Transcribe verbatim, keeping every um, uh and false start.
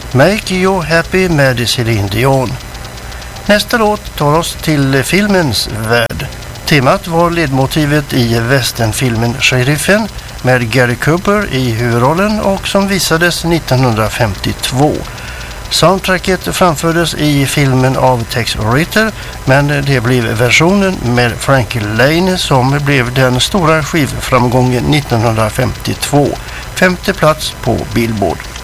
Make You Happy med Celine Dion. Nästa låt tar oss till filmens värld. Temat var ledmotivet i westernfilmen Sheriffen med Gary Cooper i huvudrollen och som visades nittonhundrafemtiotvå. Soundtracket framfördes i filmen av Tex Ritter, men det blev versionen med Frankie Lane som blev den stora skivframgången nittonhundrafemtiotvå. Femte plats på Billboard.